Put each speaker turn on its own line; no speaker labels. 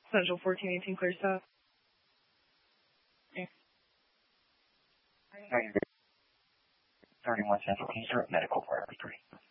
Central 1418, clear stop.
Okay. 31 Central, can you start medical priority 3?